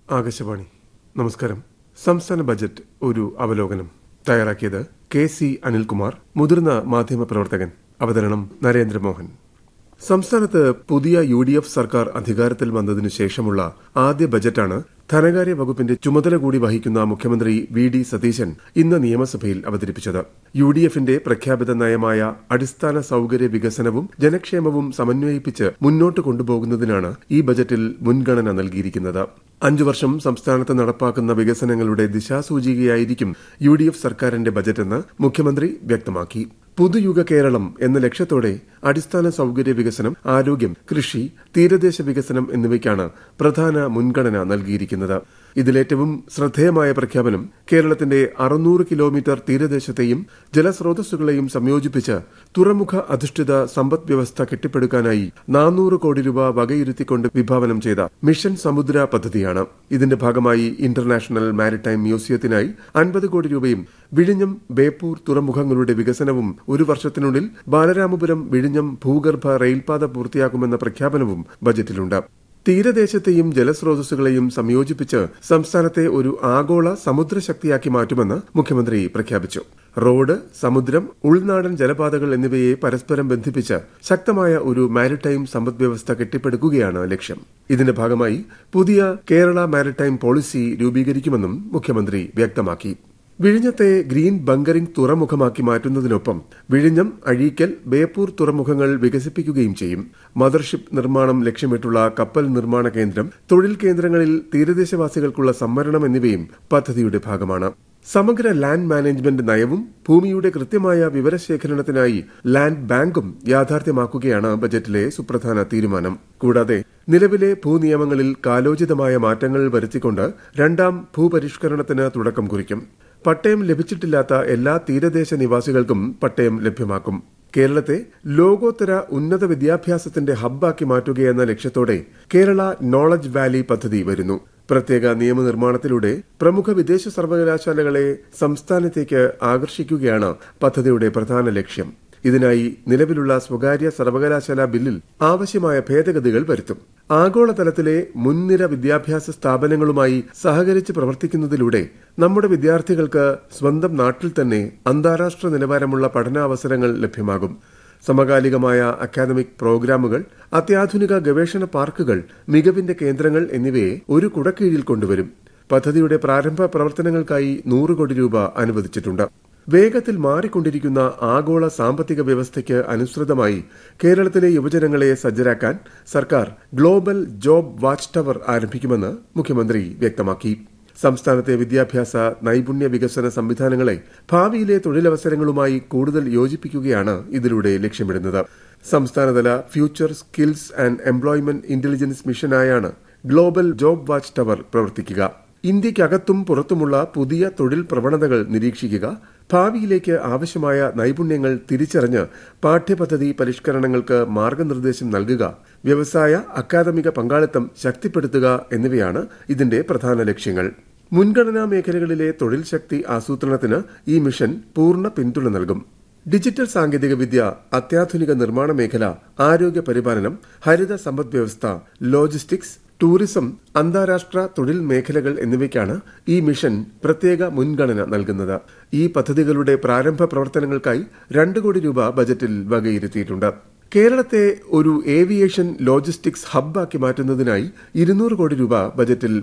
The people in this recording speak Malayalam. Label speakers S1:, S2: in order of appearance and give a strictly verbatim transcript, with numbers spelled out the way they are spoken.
S1: ആകാശവാണി നമസ്കാരം. സംസ്ഥാന ബജറ്റ് ഒരു അവലോകനം തയ്യാറാക്കിയത് കെ സി അനിൽകുമാർ, മുതിർന്ന മാധ്യമപ്രവർത്തകൻ. അവതരണം നരേന്ദ്രമോഹൻ. സംസ്ഥാനത്ത് പുതിയ യു ഡി എഫ് സർക്കാർ അധികാരത്തിൽ വന്നതിനു ശേഷമുള്ള ആദ്യ ബജറ്റാണ് ധനകാര്യ വകുപ്പിന്റെ ചുമതല കൂടി വഹിക്കുന്ന മുഖ്യമന്ത്രി വി ഡി സതീശൻ ഇന്ന് നിയമസഭയിൽ അവതരിപ്പിച്ചത്. യു ഡി എഫിന്റെ പ്രഖ്യാപിത നയമായ അടിസ്ഥാന സൌകര്യ വികസനവും ജനക്ഷേമവും സമന്വയിപ്പിച്ച് മുന്നോട്ട് കൊണ്ടുപോകുന്നതിനാണ് ഈ ബജറ്റിൽ മുൻഗണന നൽകിയിരിക്കുന്നത്. അഞ്ചു വർഷം സംസ്ഥാനത്ത് നടപ്പാക്കുന്ന വികസനങ്ങളുടെ ദിശാസൂചികയായിരിക്കും യു ഡി എഫ് സർക്കാരിന്റെ ബജറ്റെന്ന് മുഖ്യമന്ത്രി വ്യക്തമാക്കി. പുതുയുഗ കേരളം എന്ന ലക്ഷ്യത്തോടെ അടിസ്ഥാന സൌകര്യ വികസനം, ആരോഗ്യം, കൃഷി, തീരദേശ വികസനം എന്നിവയ്ക്കാണ് പ്രധാന മുൻഗണന നൽകിയിരിക്കുന്നത്. ഇതിലേറ്റവും ശ്രദ്ധേയമായ പ്രഖ്യാപനം കേരളത്തിന്റെ അറുന്നൂറ് കിലോമീറ്റർ തീരദേശത്തെയും ജലസ്രോതസ്സുകളെയും സംയോജിപ്പിച്ച് തുറമുഖ അധിഷ്ഠിത സമ്പദ് വ്യവസ്ഥ കെട്ടിപ്പടുക്കാനായി നാനൂറ് കോടി രൂപ വകയിരുത്തിക്കൊണ്ട് വിഭാവനം ചെയ്ത മിഷൻ സമുദ്ര പദ്ധതിയാണ്. ഇതിന്റെ ഭാഗമായി ഇന്റർനാഷണൽ മാരിടൈം മ്യൂസിയത്തിനായി അൻപത് കോടി രൂപയും വിഴിഞ്ഞം, ബേപ്പൂർ തുറമുഖങ്ങളുടെ വികസനവും ഒരു വർഷത്തിനുള്ളിൽ ബാലരാമപുരം വിഴിഞ്ഞം ഭൂഗർഭ റെയിൽപാത പൂർത്തിയാക്കുമെന്ന പ്രഖ്യാപനവും ബജറ്റിലുണ്ട്. തീരദേശത്തെയും ജലസ്രോതസ്സുകളെയും സംയോജിപ്പിച്ച് സംസ്ഥാനത്തെ ഒരു ആഗോള സമുദ്രശക്തിയാക്കി മാറ്റുമെന്ന് മുഖ്യമന്ത്രി പ്രഖ്യാപിച്ചു. റോഡ്, സമുദ്രം, ഉൾനാടൻ ജലപാതകൾ എന്നിവയെ പരസ്പരം ബന്ധിപ്പിച്ച് ശക്തമായ ഒരു മാരിടൈം സമ്പദ്വ്യവസ്ഥ കെട്ടിപ്പടുക്കുകയാണ് ലക്ഷ്യം. ഇതിന്റെ ഭാഗമായി പുതിയ കേരള മാരിടൈം പോളിസി രൂപീകരിക്കുമെന്നും മുഖ്യമന്ത്രി വ്യക്തമാക്കി. വിഴിഞ്ഞത്തെ ഗ്രീൻ ബങ്കറിംഗ് തുറമുഖമാക്കി മാറ്റുന്നതിനൊപ്പം വിഴിഞ്ഞം, അഴീക്കൽ, ബേപ്പൂർ തുറമുഖങ്ങൾ വികസിപ്പിക്കുകയും ചെയ്യും. മദർഷിപ്പ് നിർമ്മാണം ലക്ഷ്യമിട്ടുള്ള കപ്പൽ നിർമ്മാണ കേന്ദ്രം, തൊഴിൽ കേന്ദ്രങ്ങളിൽ തീരദേശവാസികൾക്കുള്ള സംവരണം എന്നിവയും പദ്ധതിയുടെ ഭാഗമാണ്. സമഗ്ര ലാൻഡ് മാനേജ്മെന്റ് നയവും ഭൂമിയുടെ കൃത്യമായ വിവരശേഖരണത്തിനായി ലാൻഡ് ബാങ്കും യാഥാർത്ഥ്യമാക്കുകയാണ് ബജറ്റിലെ സുപ്രധാന തീരുമാനം. കൂടാതെ നിലവിലെ ഭൂനിയമങ്ങളിൽ കാലോചിതമായ മാറ്റങ്ങൾ വരുത്തിക്കൊണ്ട് രണ്ടാം ഭൂപരിഷ്കരണത്തിന് തുടക്കം കുറിക്കും. പട്ടയം ലഭിച്ചിട്ടില്ലാത്ത എല്ലാ തീരദേശ നിവാസികൾക്കും പട്ടയം ലഭ്യമാക്കും. കേരളത്തെ ലോകോത്തര ഉന്നത വിദ്യാഭ്യാസത്തിന്റെ ഹബ്ബാക്കി മാറ്റുകയെന്ന ലക്ഷ്യത്തോടെ കേരള നോളജ് വാലി പദ്ധതി വരുന്നു. പ്രത്യേക നിയമനിർമ്മാണത്തിലൂടെ പ്രമുഖ വിദേശ സർവകലാശാലകളെ സംസ്ഥാനത്തേക്ക് ആകർഷിക്കുകയാണ് പദ്ധതിയുടെ പ്രധാന ലക്ഷ്യം. ഇതിനായി നിലവിലുള്ള സ്വകാര്യ സർവകലാശാല ബില്ലിൽ ആവശ്യമായ ഭേദഗതികൾ വരുത്തും. ആഗോളതലത്തിലെ മുൻനിര വിദ്യാഭ്യാസ സ്ഥാപനങ്ങളുമായി സഹകരിച്ച് പ്രവർത്തിക്കുന്നതിലൂടെ നമ്മുടെ വിദ്യാർത്ഥികൾക്ക് സ്വന്തം നാട്ടിൽ തന്നെ അന്താരാഷ്ട്ര നിലവാരമുള്ള പഠനാവസരങ്ങൾ ലഭ്യമാകും. സമകാലികമായ അക്കാദമിക് പ്രോഗ്രാമുകൾ, അത്യാധുനിക ഗവേഷണ പാർക്കുകൾ, മികവിന്റെ കേന്ദ്രങ്ങൾ എന്നിവയെ ഒരു കുടക്കീഴിൽ കൊണ്ടുവരും. പദ്ധതിയുടെ പ്രാരംഭ പ്രവർത്തനങ്ങൾക്കായി നൂറ് കോടി രൂപ അനുവദിച്ചിട്ടുണ്ട്. വേഗത്തിൽ മാറിക്കൊണ്ടിരിക്കുന്ന ആഗോള സാമ്പത്തിക വ്യവസ്ഥയ്ക്ക് അനുസൃതമായി കേരളത്തിലെ യുവജനങ്ങളെ സജ്ജരാക്കാൻ സർക്കാർ ഗ്ലോബൽ ജോബ് വാച്ച് ടവർ ആരംഭിക്കുമെന്ന് മുഖ്യമന്ത്രി വ്യക്തമാക്കി. സംസ്ഥാനത്തെ വിദ്യാഭ്യാസ നൈപുണ്യ വികസന സംവിധാനങ്ങളെ ഭാവിയിലെ തൊഴിലവസരങ്ങളുമായി കൂടുതൽ യോജിപ്പിക്കുകയാണ് ഇതിലൂടെ ലക്ഷ്യമിടുന്നത്. സംസ്ഥാനതല future skills and employment intelligence മിഷനായാണ് global job watch tower പ്രവർത്തിക്കുക. ഇന്ത്യയ്ക്കകത്തും പുറത്തുമുള്ള പുതിയ തൊഴിൽ പ്രവണതകൾ നിരീക്ഷിക്കുക, ഭാവിയിലേക്ക് ആവശ്യമായ നൈപുണ്യങ്ങൾ തിരിച്ചറിഞ്ഞ് പാഠ്യപദ്ധതി പരിഷ്കരണങ്ങൾക്ക് മാർഗനിർദ്ദേശം നൽകുക, വ്യവസായ അക്കാദമിക പങ്കാളിത്തം ശക്തിപ്പെടുത്തുക എന്നിവയാണ് ഇതിന്റെ പ്രധാന ലക്ഷ്യങ്ങൾ. മുൻഗണനാ മേഖലകളിലെ തൊഴിൽ ശക്തി ആസൂത്രണത്തിന് ഈ മിഷൻ പൂർണ്ണ പിന്തുണ നൽകും. ഡിജിറ്റൽ സാങ്കേതികവിദ്യ, അത്യാധുനിക നിർമ്മാണ മേഖല, ആരോഗ്യ പരിപാലനം, ഹരിത സമ്പദ് വ്യവസ്ഥ, ലോജിസ്റ്റിക്സ്, ടൂറിസം, അന്താരാഷ്ട്ര തൊഴിൽ മേഖലകൾ എന്നിവയ്ക്കാണ് ഈ മിഷൻ പ്രത്യേക മുൻഗണന നൽകുന്നത്. ഈ പദ്ധതികളുടെ പ്രാരംഭ പ്രവർത്തനങ്ങൾക്കായി രണ്ട് കോടി രൂപ ബജറ്റിൽ വകയിരുത്തിയിട്ടുണ്ട്. കേരളത്തെ ഒരു ഏവിയേഷൻ ലോജിസ്റ്റിക്സ് ഹബ്ബാക്കി മാറ്റുന്നതിനായി ഇരുന്നൂറ് കോടി രൂപ ബജറ്റിൽ